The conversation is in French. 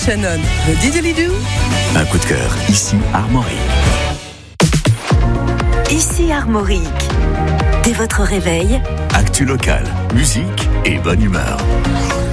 Shannon, le Didgeridoo. Un coup de cœur, ici Armorique. Ici Armorique. Dès votre réveil, Actu local, musique et bonne humeur.